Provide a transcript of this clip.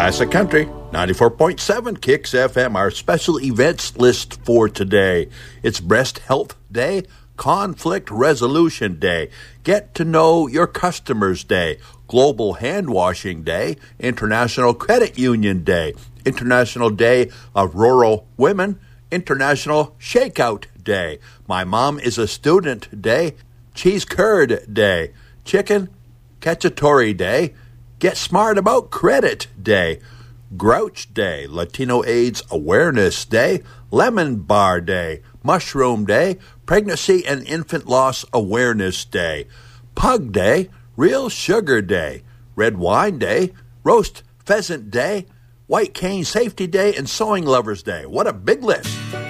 Classic Country, 94.7 Kicks FM, our special events list for today. It's Breast Health Day, Conflict Resolution Day, Get to Know Your Customers Day, Global Hand Washing Day, International Credit Union Day, International Day of Rural Women, International Shakeout Day, My Mom is a Student Day, Cheese Curd Day, Chicken Cacciatore Day, Get Smart About Credit Day, Grouch Day, Latino AIDS Awareness Day, Lemon Bar Day, Mushroom Day, Pregnancy and Infant Loss Awareness Day, Pug Day, Real Sugar Day, Red Wine Day, Roast Pheasant Day, White Cane Safety Day, and Sewing Lovers Day. What a big list!